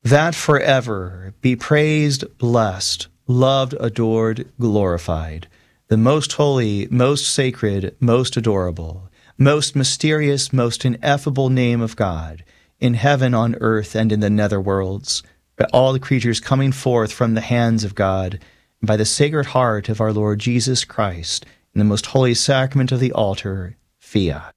that forever be praised, blessed, loved, adored, glorified, the most holy, most sacred, most adorable, most mysterious, most ineffable name of God, in heaven, on earth, and in the nether worlds, by all the creatures coming forth from the hands of God, and by the Sacred Heart of our Lord Jesus Christ, in the most holy sacrament of the altar, Fiat.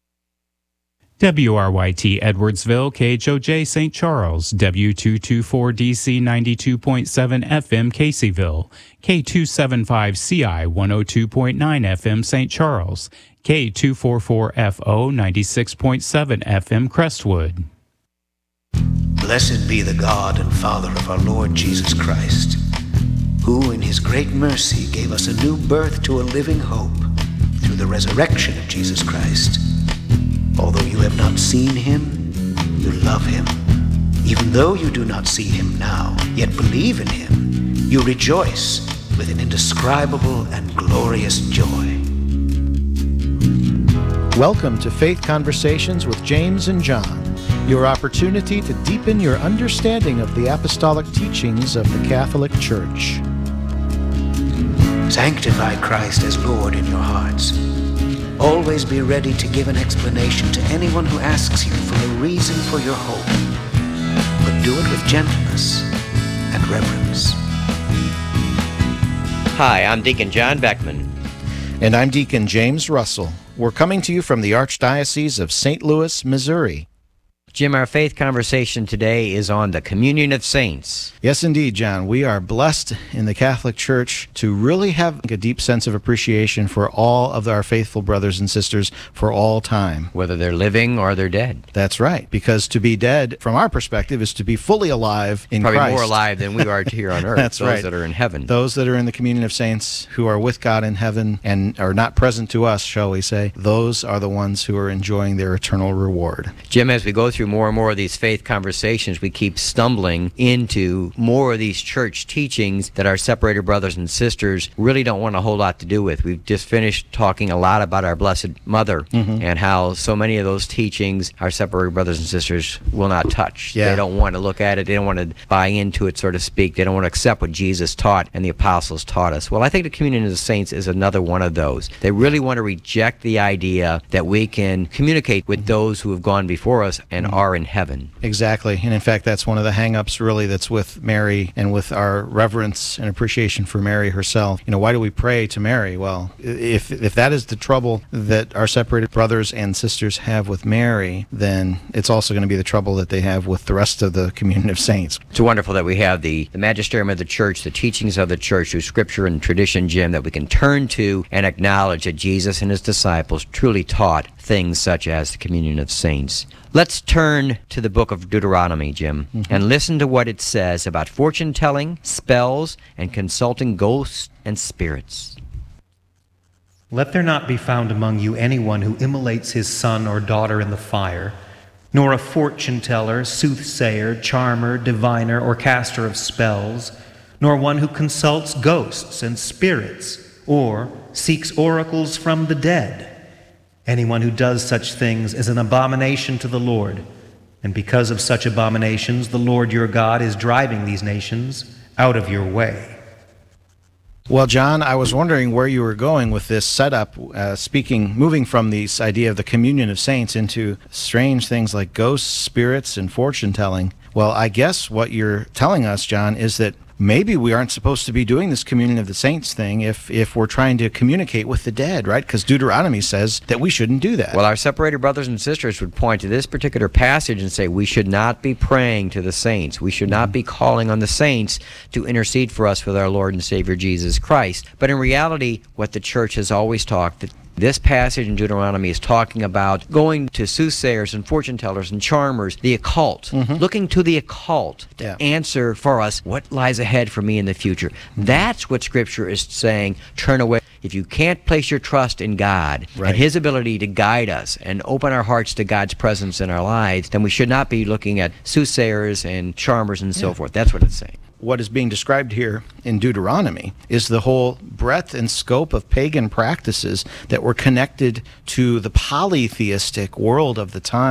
WRYT Edwardsville, KHOJ St. Charles, W224DC 92.7 FM Caseyville, K275CI 102.9 FM St. Charles, K244FO 96.7 FM Crestwood. Blessed be the God and Father of our Lord Jesus Christ, who in his great mercy gave us a new birth to a living hope through the resurrection of Jesus Christ. Although you have not seen him, you love him. Even though you do not see him now, yet believe in him, you rejoice with an indescribable and glorious joy. Welcome to Faith Conversations with James and John, your opportunity to deepen your understanding of the apostolic teachings of the Catholic Church. Sanctify Christ as Lord in your hearts. Always be ready to give an explanation to anyone who asks you for a reason for your hope, but do it with gentleness and reverence. Hi, I'm Deacon John Beckman. And I'm Deacon James Russell. We're coming to you from the Archdiocese of St. Louis, Missouri. Jim, our faith conversation today is on the communion of saints. Yes, indeed, John. We are blessed in the Catholic Church to really have a deep sense of appreciation for all of our faithful brothers and sisters for all time. Whether they're living or they're dead. That's right, because to be dead, from our perspective, is to be fully alive in Christ. Probably more alive than we are here on earth. That's those right. That are in heaven. Those that are in the communion of saints, who are with God in heaven and are not present to us, shall we say, those are the ones who are enjoying their eternal reward. Jim, as we go through more and more of these faith conversations, we keep stumbling into more of these church teachings that our separated brothers and sisters really don't want a whole lot to do with. We've just finished talking a lot about our Blessed Mother and how so many of those teachings our separated brothers and sisters will not touch. Yeah. They don't want to look at it. They don't want to buy into it, so to speak. They don't want to accept what Jesus taught and the apostles taught us. Well, I think the communion of the saints is another one of those. They really want to reject the idea that we can communicate with those who have gone before us and are in heaven. Exactly. And in fact, that's one of the hang-ups really that's with Mary and with our reverence and appreciation for Mary herself. You know, why do we pray to Mary? Well, if that is the trouble that our separated brothers and sisters have with Mary, then it's also going to be the trouble that they have with the rest of the communion of saints. It's wonderful that we have the magisterium of the church, the teachings of the church through scripture and tradition, Jim, that we can turn to and acknowledge that Jesus and his disciples truly taught things such as the communion of saints. Let's turn to the book of Deuteronomy, Jim, and listen to what it says about fortune-telling, spells, and consulting ghosts and spirits. Let there not be found among you anyone who immolates his son or daughter in the fire, nor a fortune-teller, soothsayer, charmer, diviner, or caster of spells, nor one who consults ghosts and spirits, or seeks oracles from the dead. Anyone who does such things is an abomination to the Lord, and because of such abominations, the Lord your God is driving these nations out of your way. Well, John, I was wondering where you were going with this setup, moving from this idea of the communion of saints into strange things like ghosts, spirits, and fortune-telling. Well, I guess what you're telling us, John, is that maybe we aren't supposed to be doing this communion of the saints thing if we're trying to communicate with the dead, right? Because Deuteronomy says that we shouldn't do that. Well, our separated brothers and sisters would point to this particular passage and say we should not be praying to the saints. We should not be calling on the saints to intercede for us with our Lord and Savior Jesus Christ. But in reality, what the church has always taught, that this passage in Deuteronomy is talking about going to soothsayers and fortune tellers and charmers, the occult, looking to the occult to answer for us what lies ahead for me in the future. That's what Scripture is saying. Turn away. If you can't place your trust in God and his ability to guide us and open our hearts to God's presence in our lives, then we should not be looking at soothsayers and charmers and so forth. That's what it's saying. What is being described here in Deuteronomy is the whole breadth and scope of pagan practices that were connected to the polytheistic world of the time.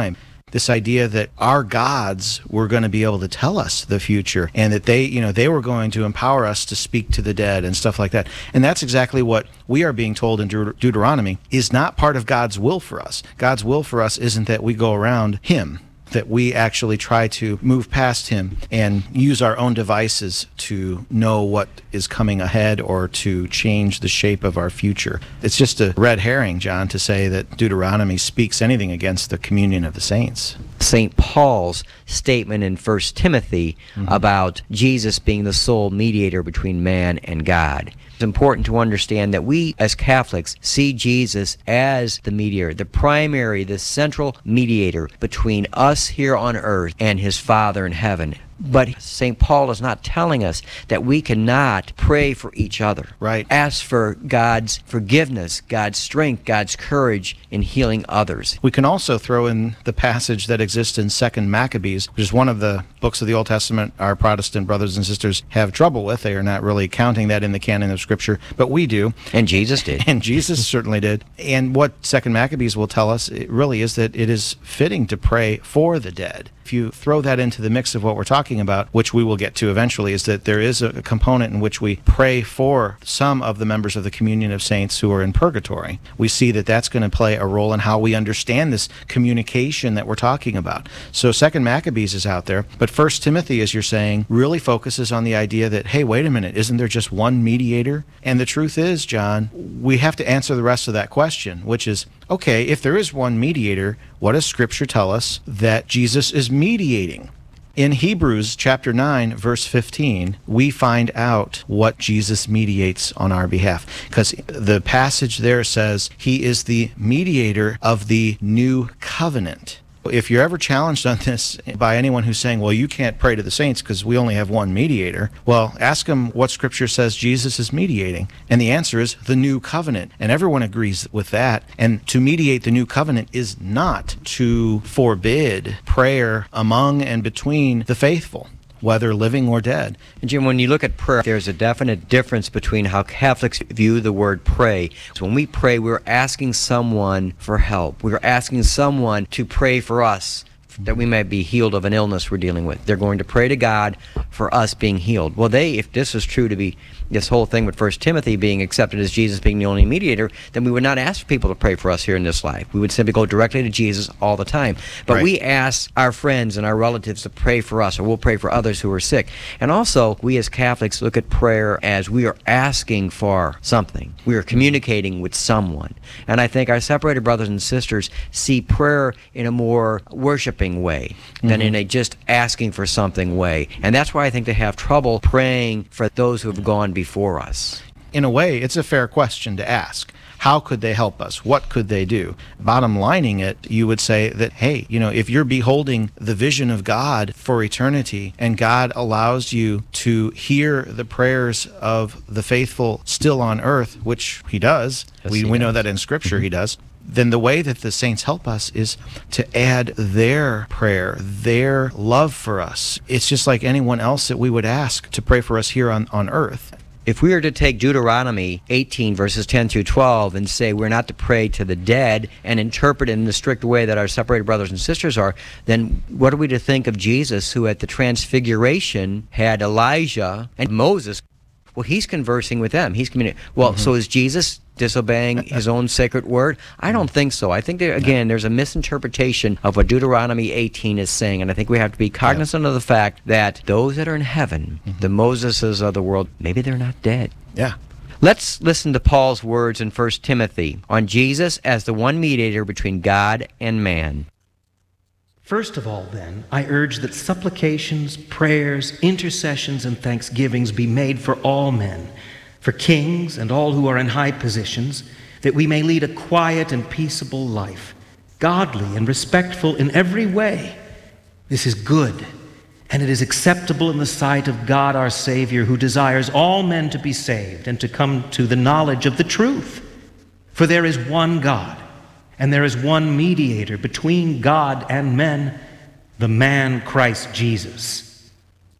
This idea that our gods were going to be able to tell us the future, and that they were going to empower us to speak to the dead and stuff like that. And that's exactly what we are being told in Deuteronomy is not part of God's will for us. God's will for us isn't that we go around him, that we actually try to move past him and use our own devices to know what is coming ahead or to change the shape of our future. It's just a red herring, John, to say that Deuteronomy speaks anything against the communion of the saints. St. Paul's statement in 1 Timothy about Jesus being the sole mediator between man and God. It's important to understand that we as Catholics see Jesus as the mediator, the primary, the central mediator between us here on earth and his Father in heaven. But St. Paul is not telling us that we cannot pray for each other. Right. Ask for God's forgiveness, God's strength, God's courage in healing others. We can also throw in the passage that exists in 2 Maccabees, which is one of the books of the Old Testament our Protestant brothers and sisters have trouble with. They are not really counting that in the canon of Scripture, but we do. And Jesus did. And Jesus certainly did. And what 2 Maccabees will tell us, it really is that it is fitting to pray for the dead. If you throw that into the mix of what we're talking about, which we will get to eventually, is that there is a component in which we pray for some of the members of the communion of saints who are in purgatory. We see that that's going to play a role in how we understand this communication that we're talking about. So 2 Maccabees is out there, but 1 Timothy, as you're saying, really focuses on the idea that, hey, wait a minute, isn't there just one mediator? And the truth is, John, we have to answer the rest of that question, which is, okay, if there is one mediator, what does Scripture tell us that Jesus is mediating? In Hebrews chapter 9, verse 15, we find out what Jesus mediates on our behalf. Because the passage there says he is the mediator of the new covenant. If you're ever challenged on this by anyone who's saying, well, you can't pray to the saints because we only have one mediator, well, ask them what Scripture says Jesus is mediating. And the answer is the new covenant. And everyone agrees with that. And to mediate the new covenant is not to forbid prayer among and between the faithful, whether living or dead. And Jim, when you look at prayer, there's a definite difference between how Catholics view the word pray. So when we pray, we're asking someone for help. We're asking someone to pray for us that we might be healed of an illness we're dealing with. They're going to pray to God for us being healed. Well, if this is true to be this whole thing with 1 Timothy being accepted as Jesus being the only mediator, then we would not ask for people to pray for us here in this life. We would simply go directly to Jesus all the time. But Right. we ask our friends and our relatives to pray for us, or we'll pray for others who are sick. And also, we as Catholics look at prayer as we are asking for something. We are communicating with someone. And I think our separated brothers and sisters see prayer in a more worshiping way than in a just asking for something way. And that's why I think they have trouble praying for those who have gone before us. In a way, it's a fair question to ask. How could they help us? What could they do? Bottom lining it, you would say that, hey, if you're beholding the vision of God for eternity, and God allows you to hear the prayers of the faithful still on earth, which he does, Yes, we he know does. that in Scripture he does, then the way that the saints help us is to add their prayer, their love for us. It's just like anyone else that we would ask to pray for us here on earth. If we were to take Deuteronomy 18, verses 10 through 12, and say we're not to pray to the dead and interpret it in the strict way that our separated brothers and sisters are, then what are we to think of Jesus, who at the Transfiguration had Elijah and Moses? Well, he's conversing with them. He's communicating. Well, so is Jesus disobeying his own sacred word? I don't think so. I think, there's a misinterpretation of what Deuteronomy 18 is saying, and I think we have to be cognizant of the fact that those that are in heaven, the Moseses of the world, maybe they're not dead. Yeah. Let's listen to Paul's words in 1 Timothy on Jesus as the one mediator between God and man. First of all, then, I urge that supplications, prayers, intercessions, and thanksgivings be made for all men, for kings and all who are in high positions, that we may lead a quiet and peaceable life, godly and respectful in every way. This is good, and it is acceptable in the sight of God our Savior, who desires all men to be saved and to come to the knowledge of the truth. For there is one God, and there is one mediator between God and men, the man Christ Jesus.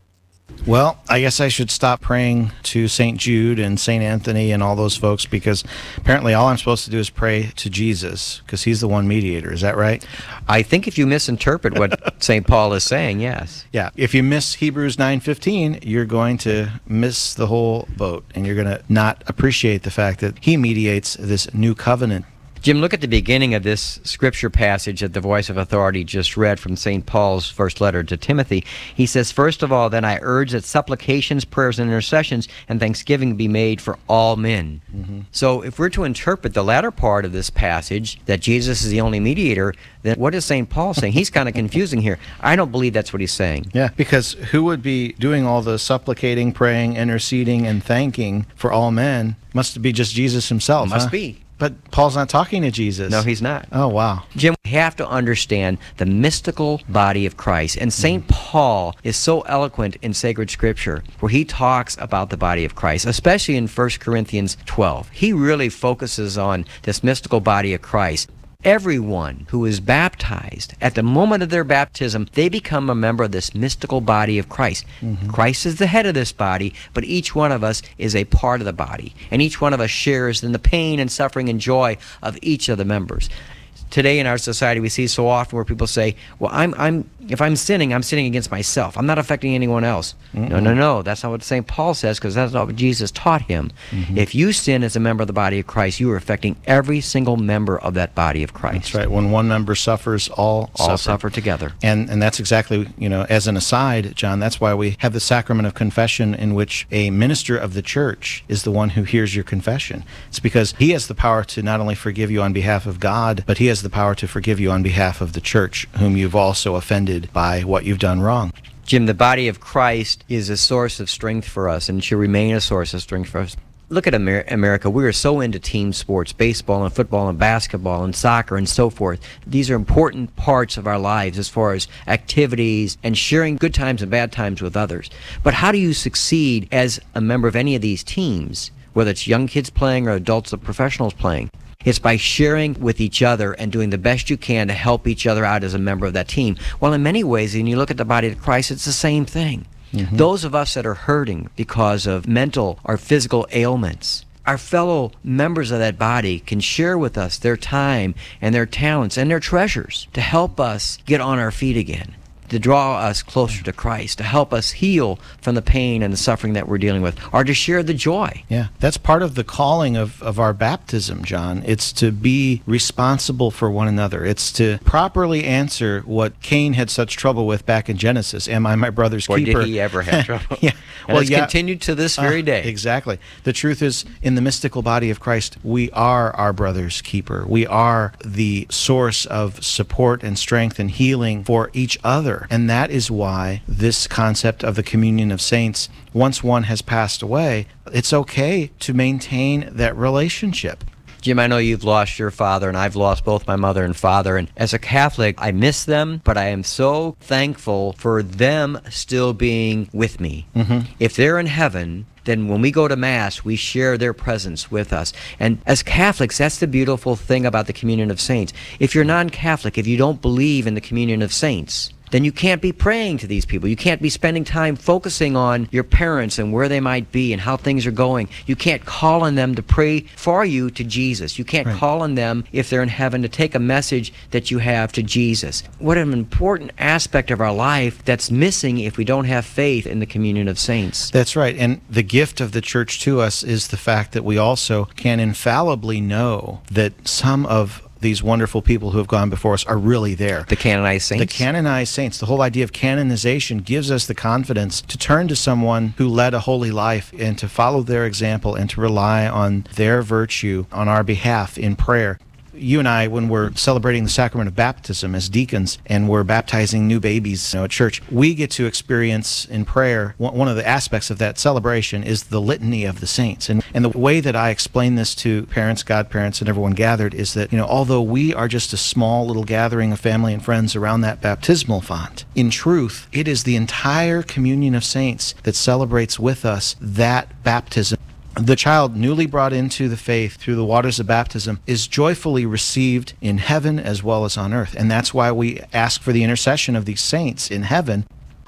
Well, I guess I should stop praying to St. Jude and St. Anthony and all those folks, because apparently all I'm supposed to do is pray to Jesus, because he's the one mediator. Is that right? I think if you misinterpret what St. Paul is saying, yes. Yeah. If you miss Hebrews 9:15, you're going to miss the whole boat, and you're going to not appreciate the fact that he mediates this new covenant. Jim, look at the beginning of this scripture passage that the voice of authority just read from St. Paul's first letter to Timothy. He says, "First of all, then I urge that supplications, prayers, and intercessions and thanksgiving be made for all men." So if we're to interpret the latter part of this passage, that Jesus is the only mediator, then what is St. Paul saying? He's kind of confusing here. I don't believe that's what he's saying. Yeah, because who would be doing all the supplicating, praying, interceding, and thanking for all men? Must be just Jesus himself. Must be. But Paul's not talking to Jesus. No, he's not. Oh, wow. Jim, we have to understand the mystical body of Christ. And St. Paul is so eloquent in sacred scripture where he talks about the body of Christ, especially in 1 Corinthians 12. He really focuses on this mystical body of Christ. Everyone who is baptized, at the moment of their baptism, they become a member of this mystical body of Christ. Christ is the head of this body, but each one of us is a part of the body. And each one of us shares in the pain and suffering and joy of each of the members. Today in our society, we see so often where people say, well, if I'm sinning against myself. I'm not affecting anyone else. No. That's not what St. Paul says, because that's not what Jesus taught him. If you sin as a member of the body of Christ, you are affecting every single member of that body of Christ. That's right. When one member suffers, all suffer together. And that's exactly, as an aside, John, that's why we have the sacrament of confession, in which a minister of the church is the one who hears your confession. It's because he has the power to not only forgive you on behalf of God, but he has the power to forgive you on behalf of the church, whom you've also offended by what you've done wrong. Jim, the body of Christ is a source of strength for us, and should remain a source of strength for us. Look at America. We are so into team sports, baseball and football and basketball and soccer and so forth. These are important parts of our lives as far as activities and sharing good times and bad times with others. But how do you succeed as a member of any of these teams, whether it's young kids playing or adults or professionals playing? It's by sharing with each other and doing the best you can to help each other out as a member of that team. Well, in many ways, when you look at the body of Christ, it's the same thing. Those of us that are hurting because of mental or physical ailments, our fellow members of that body can share with us their time and their talents and their treasures to help us get on our feet again, to draw us closer to Christ, to help us heal from the pain and the suffering that we're dealing with, or to share the joy. Yeah, that's part of the calling of our baptism, John. It's to be responsible for one another. It's to properly answer what Cain had such trouble with back in Genesis. Am I my brother's keeper? Or did he ever have trouble? Yeah. And it's continued to this very day. Exactly. The truth is, in the mystical body of Christ, we are our brother's keeper. We are the source of support and strength and healing for each other. And that is why this concept of the communion of saints, once one has passed away, it's okay to maintain that relationship. Jim, I know you've lost your father, and I've lost both my mother and father. And as a Catholic, I miss them, but I am so thankful for them still being with me. If they're in heaven, then when we go to Mass, we share their presence with us. And as Catholics, that's the beautiful thing about the communion of saints. If you're non-Catholic, if you don't believe in the communion of saints, then you can't be praying to these people. You can't be spending time focusing on your parents and where they might be and how things are going. You can't call on them to pray for you to Jesus. You can't call on them, if they're in heaven, to take a message that you have to Jesus. What an important aspect of our life that's missing if we don't have faith in the communion of saints. That's right. And the gift of the church to us is the fact that we also can infallibly know that some of these wonderful people who have gone before us are really there. The canonized saints? The canonized saints. The whole idea of canonization gives us the confidence to turn to someone who led a holy life and to follow their example and to rely on their virtue on our behalf in prayer. You and I, when we're celebrating the sacrament of baptism as deacons and we're baptizing new babies at church, we get to experience in prayer, one of the aspects of that celebration is the litany of the saints. And the way that I explain this to parents, godparents, and everyone gathered is that, although we are just a small little gathering of family and friends around that baptismal font, in truth, it is the entire communion of saints that celebrates with us that baptism. The child newly brought into the faith through the waters of baptism is joyfully received in heaven as well as on earth. And that's why we ask for the intercession of these saints in heaven.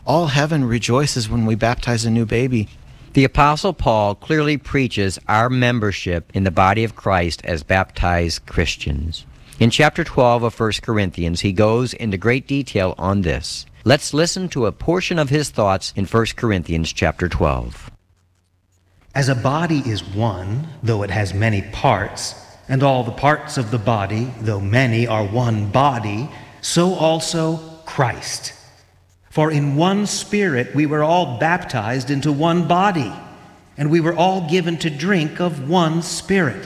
All heaven rejoices when we baptize a new baby. The Apostle Paul clearly preaches our membership in the body of Christ as baptized Christians. In chapter 12 of 1 Corinthians, he goes into great detail on this. Let's listen to a portion of his thoughts in 1 Corinthians chapter 12. As a body is one, though it has many parts, and all the parts of the body, though many, are one body, so also Christ. For in one Spirit we were all baptized into one body, and we were all given to drink of one Spirit.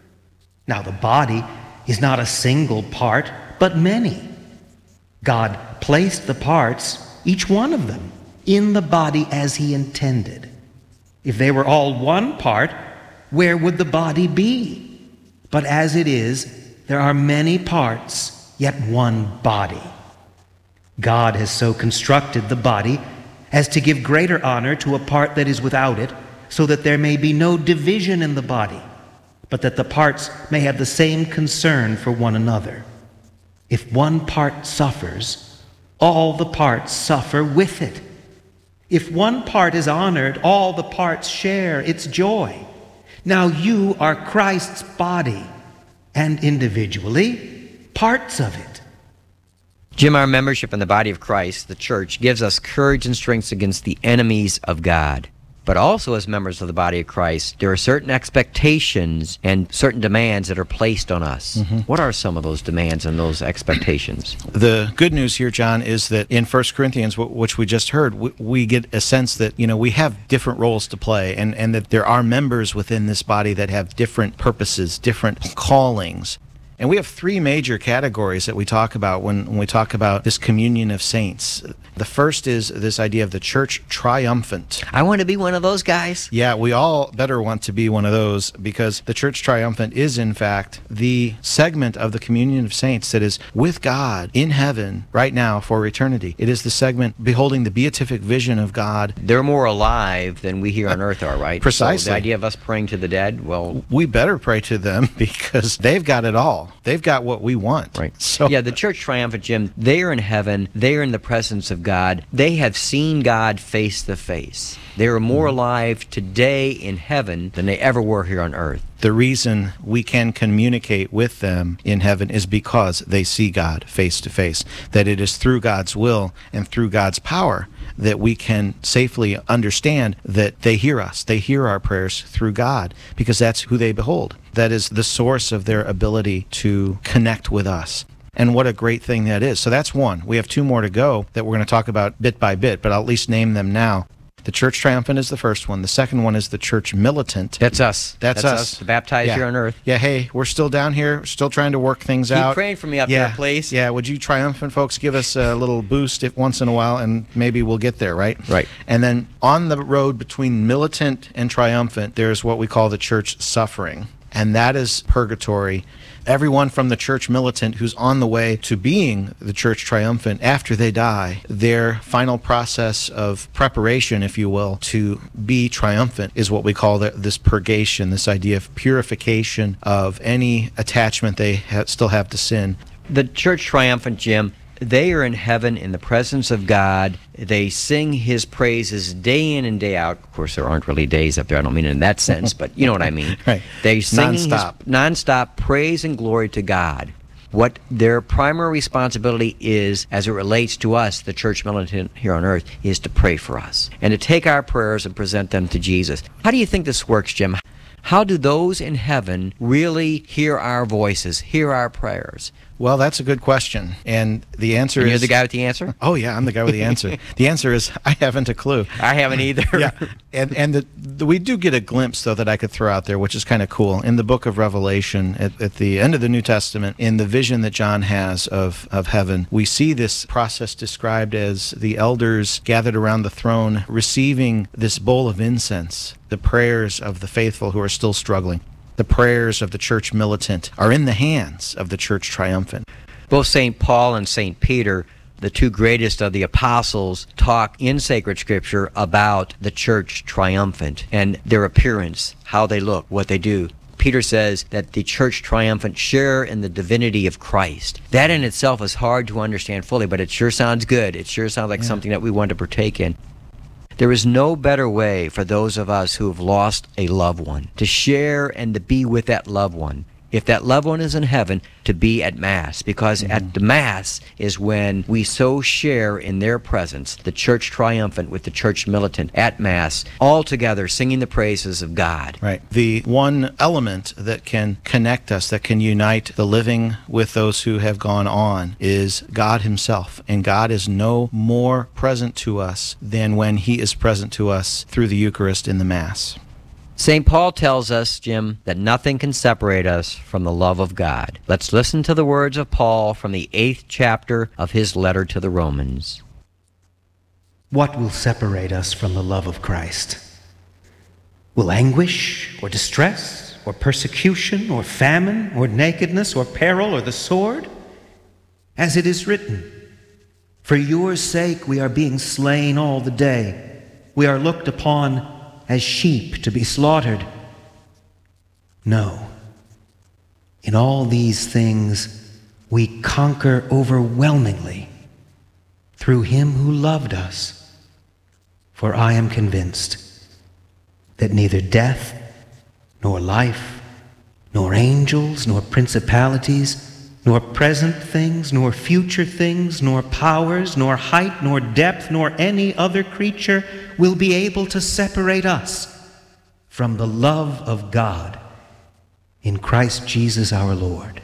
Now the body is not a single part, but many. God placed the parts, each one of them, in the body as He intended. If they were all one part, where would the body be? But as it is, there are many parts, yet one body. God has so constructed the body as to give greater honor to a part that is without it, so that there may be no division in the body, but that the parts may have the same concern for one another. If one part suffers, all the parts suffer with it. If one part is honored, all the parts share its joy. Now you are Christ's body, and individually, parts of it. Jim, our membership in the body of Christ, the church, gives us courage and strength against the enemies of God. But also as members of the body of Christ, there are certain expectations and certain demands that are placed on us. What are some of those demands and those expectations? The good news here, John, is that in 1 Corinthians, which we just heard, we get a sense that, we have different roles to play, and that there are members within this body that have different purposes, different callings. And we have three major categories that we talk about when we talk about this communion of saints. The first is this idea of the church triumphant. I want to be one of those guys. Yeah, we all better want to be one of those, because the church triumphant is, in fact, the segment of the communion of saints that is with God in heaven right now for eternity. It is the segment beholding the beatific vision of God. They're more alive than we here on earth are, right? Precisely. So the idea of us praying to the dead, well, we better pray to them because they've got it all. They've got what we want. Right. So yeah, the church triumphant, Jim, they are in heaven. They are in the presence of God. They have seen God face to face. They are more alive today in heaven than they ever were here on earth. The reason we can communicate with them in heaven is because they see God face to face. That it is through God's will and through God's power that we can safely understand that they hear us. They hear our prayers through God, because that's who they behold. That is the source of their ability to connect with us. And what a great thing that is. So that's one. We have two more to go that we're going to talk about bit by bit, but I'll at least name them now. The church triumphant is the first one. The second one is the church militant. That's us. That's us. The baptized here on earth. Yeah, hey, we're still down here, still trying to work things out. Keep praying for me up there, please. Yeah, would you triumphant folks give us a little boost once in a while, and maybe we'll get there, right? Right. And then on the road between militant and triumphant, there's what we call the church suffering, and that is purgatory. Everyone from the church militant who's on the way to being the church triumphant after they die, their final process of preparation, if you will, to be triumphant is what we call this purgation, this idea of purification of any attachment they still have to sin. The church triumphant, Jim, they are in heaven in the presence of God. They sing His praises day in and day out. Of course, there aren't really days up there. I don't mean it in that sense, but you know what I mean. Right. They sing nonstop. Nonstop praise and glory to God. What their primary responsibility is, as it relates to us, the church militant here on earth, is to pray for us and to take our prayers and present them to Jesus. How do you think this works, Jim? How do those in heaven really hear our voices, hear our prayers? Well, that's a good question. And the answer is... You're the guy with the answer? Oh, yeah, I'm the guy with the answer. The answer is I haven't a clue. I haven't either. Yeah. And we do get a glimpse, though, that I could throw out there, which is kind of cool. In the book of Revelation, at the end of the New Testament, in the vision that John has of heaven, we see this process described as the elders gathered around the throne receiving this bowl of incense, the prayers of the faithful who are still struggling. The prayers of the church militant are in the hands of the church triumphant. Both St. Paul and St. Peter, the two greatest of the apostles, talk in sacred scripture about the church triumphant and their appearance, how they look, what they do. Peter says that the church triumphant share in the divinity of Christ. That in itself is hard to understand fully, but it sure sounds good. It sure sounds like something that we want to partake in. There is no better way for those of us who have lost a loved one to share and to be with that loved one. If that loved one is in heaven, to be at Mass, because at the Mass is when we so share in their presence, the church triumphant with the church militant at Mass, all together singing the praises of God. Right. The one element that can connect us, that can unite the living with those who have gone on, is God himself. And God is no more present to us than when he is present to us through the Eucharist in the Mass. St. Paul tells us, Jim, that nothing can separate us from the love of God. Let's listen to the words of Paul from the 8th chapter of his letter to the Romans. What will separate us from the love of Christ? Will anguish, or distress, or persecution, or famine, or nakedness, or peril, or the sword? As it is written, "For your sake we are being slain all the day. We are looked upon as sheep to be slaughtered." No. In all these things we conquer overwhelmingly through him who loved us. For I am convinced that neither death, nor life, nor angels, nor principalities, nor present things, nor future things, nor powers, nor height, nor depth, nor any other creature will be able to separate us from the love of God in Christ Jesus our Lord.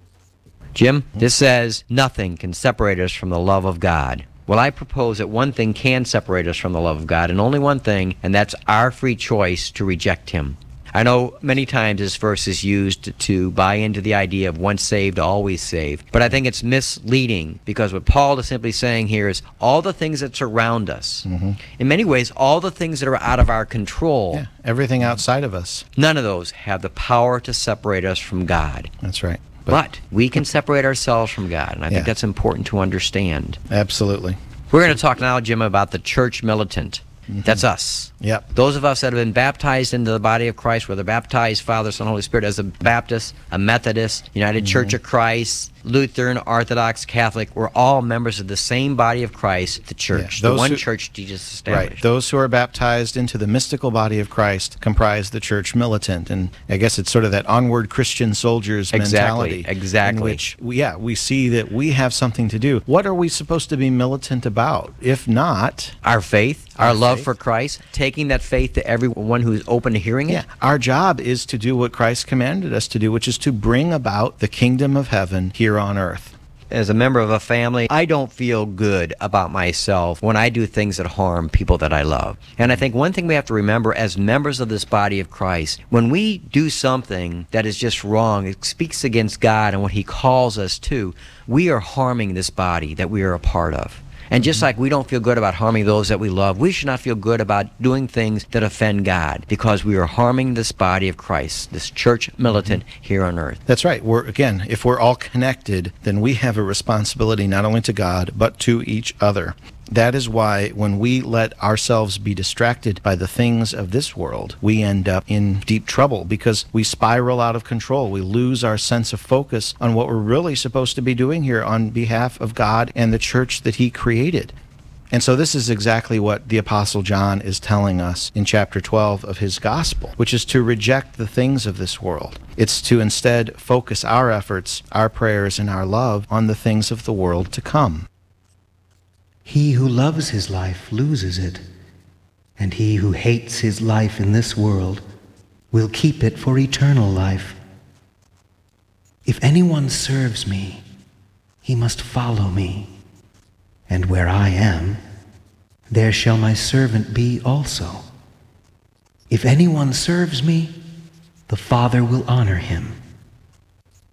Jim, this says nothing can separate us from the love of God. Well, I propose that one thing can separate us from the love of God, and only one thing, and that's our free choice to reject him. I know many times this verse is used to buy into the idea of once saved, always saved. But I think it's misleading, because what Paul is simply saying here is all the things that surround us, in many ways, all the things that are out of our control, everything outside of us. none of those have the power to separate us from God. That's right. But we can separate ourselves from God, and I think that's important to understand. Absolutely. We're going to talk now, Jim, about the church militant. That's us. Yep. Those of us that have been baptized into the body of Christ, whether baptized Father, Son, Holy Spirit, as a Baptist, a Methodist, United Church of Christ, Lutheran, Orthodox, Catholic, we're all members of the same body of Christ, the church, the one church Jesus established. Right. Those who are baptized into the mystical body of Christ comprise the church militant. And I guess it's sort of that onward Christian soldiers mentality. Exactly. In which, we see that we have something to do. What are we supposed to be militant about? If not... Our faith, our love for Christ, taking that faith to everyone who's open to hearing it. Yeah. Our job is to do what Christ commanded us to do, which is to bring about the kingdom of heaven here on earth. As a member of a family, I don't feel good about myself when I do things that harm people that I love. And I think one thing we have to remember as members of this body of Christ, when we do something that is just wrong, it speaks against God and what he calls us to, we are harming this body that we are a part of. And just like we don't feel good about harming those that we love, we should not feel good about doing things that offend God, because we are harming this body of Christ, this church militant here on earth. That's right. If we're all connected, then we have a responsibility not only to God, but to each other. That is why when we let ourselves be distracted by the things of this world, we end up in deep trouble, because we spiral out of control. We lose our sense of focus on what we're really supposed to be doing here on behalf of God and the church that he created. And so this is exactly what the Apostle John is telling us in chapter 12 of his gospel, which is to reject the things of this world. It's to instead focus our efforts, our prayers, and our love on the things of the world to come. He who loves his life loses it, and he who hates his life in this world will keep it for eternal life. If anyone serves me, he must follow me, and where I am, there shall my servant be also. If anyone serves me, the Father will honor him.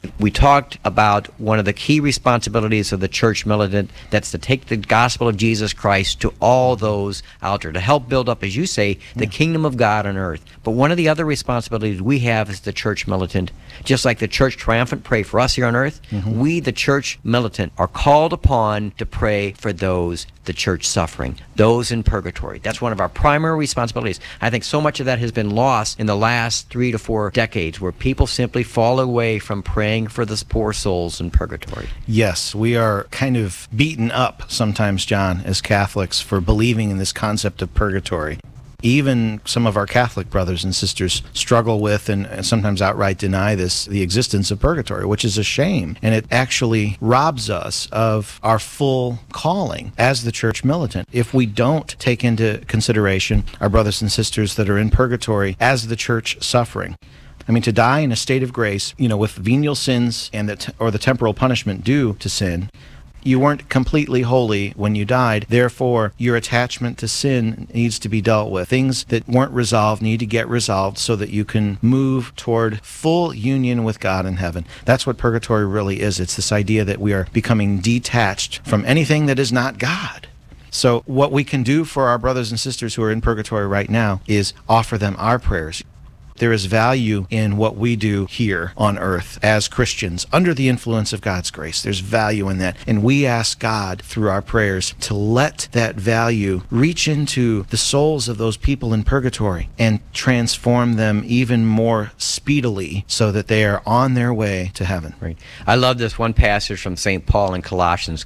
We talked about one of the key responsibilities of the church militant, that's to take the gospel of Jesus Christ to all those out there, to help build up, as you say, the kingdom of God on earth. But one of the other responsibilities we have as the church militant, just like the church triumphant pray for us here on earth, we, the church militant, are called upon to pray for those, the church suffering, those in purgatory. That's one of our primary responsibilities. I think so much of that has been lost in the last 3 to 4 decades, where people simply fall away from praying for the poor souls in purgatory. Yes, we are kind of beaten up sometimes, John, as Catholics for believing in this concept of purgatory. Even some of our Catholic brothers and sisters struggle with and sometimes outright deny the existence of purgatory, which is a shame. And it actually robs us of our full calling as the church militant if we don't take into consideration our brothers and sisters that are in purgatory as the church suffering. I mean, to die in a state of grace, with venial sins and the temporal punishment due to sin, you weren't completely holy when you died. Therefore, your attachment to sin needs to be dealt with. Things that weren't resolved need to get resolved so that you can move toward full union with God in heaven. That's what purgatory really is. It's this idea that we are becoming detached from anything that is not God. So what we can do for our brothers and sisters who are in purgatory right now is offer them our prayers. There is value in what we do here on earth as Christians under the influence of God's grace. There's value in that. And we ask God through our prayers to let that value reach into the souls of those people in purgatory and transform them even more speedily so that they are on their way to heaven. Right. I love this one passage from St. Paul in Colossians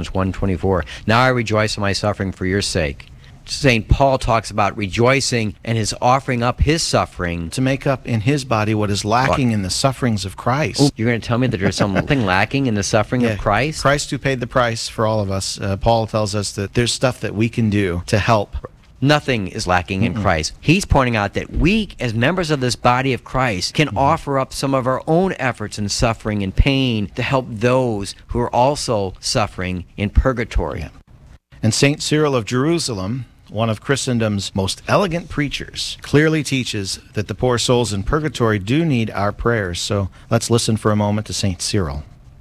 1:24. Now I rejoice in my suffering for your sake. St. Paul talks about rejoicing and his offering up his suffering to make up in his body what is lacking in the sufferings of Christ. Ooh, you're going to tell me that there's something lacking in the suffering of Christ? Christ who paid the price for all of us. Paul tells us that there's stuff that we can do to help. Nothing is lacking in Christ. He's pointing out that we, as members of this body of Christ, can offer up some of our own efforts in suffering and pain to help those who are also suffering in purgatory. Yeah. And St. Cyril of Jerusalem, one of Christendom's most elegant preachers, clearly teaches that the poor souls in purgatory do need our prayers. So let's listen for a moment to St. Cyril.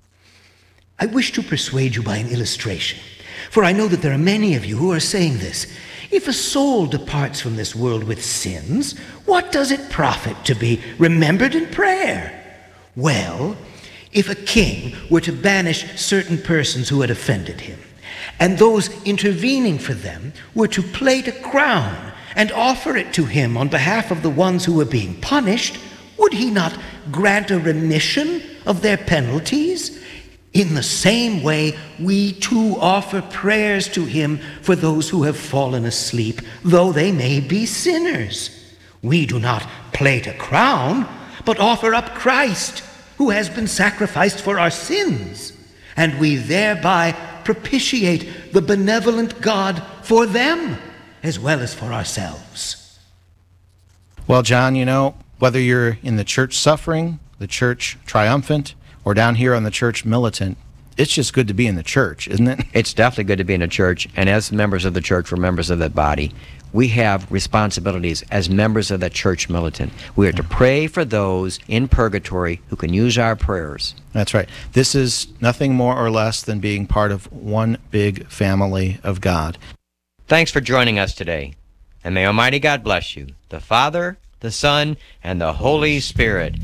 I wish to persuade you by an illustration, for I know that there are many of you who are saying this. If a soul departs from this world with sins, what does it profit to be remembered in prayer? Well, if a king were to banish certain persons who had offended him, and those intervening for them were to plate a crown and offer it to him on behalf of the ones who were being punished, would he not grant a remission of their penalties? In the same way, we too offer prayers to him for those who have fallen asleep, though they may be sinners. We do not plate a crown, but offer up Christ, who has been sacrificed for our sins, and we thereby propitiate the benevolent God for them as well as for ourselves. Well, John, whether you're in the church suffering, the church triumphant, or down here on the church militant, it's just good to be in the church, isn't it? It's definitely good to be in a church, and as members of the church, we're members of that body. We have responsibilities as members of that church militant. We are to pray for those in purgatory who can use our prayers. That's right. This is nothing more or less than being part of one big family of God. Thanks for joining us today, and may Almighty God bless you, the Father, the Son, and the Holy Spirit.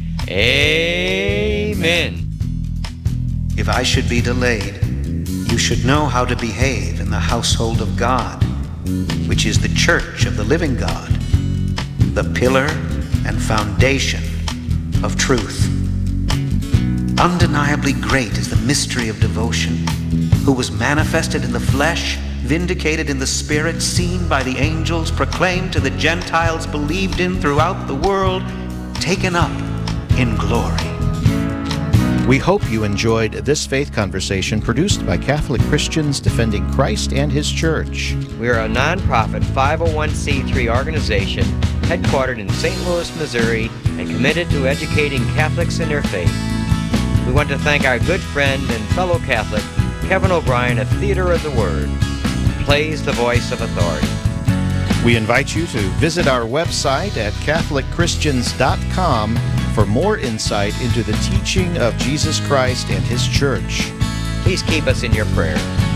Amen. If I should be delayed, you should know how to behave in the household of God, which is the church of the living God, the pillar and foundation of truth. Undeniably great is the mystery of devotion, who was manifested in the flesh, vindicated in the spirit, seen by the angels, proclaimed to the Gentiles, believed in throughout the world, taken up in glory. We hope you enjoyed this faith conversation produced by Catholic Christians defending Christ and His Church. We are a non-profit 501c3 organization headquartered in St. Louis, Missouri, and committed to educating Catholics in their faith. We want to thank our good friend and fellow Catholic, Kevin O'Brien of Theater of the Word, who plays the voice of authority. We invite you to visit our website at CatholicChristians.com for for more insight into the teaching of Jesus Christ and His church. Please keep us in your prayers.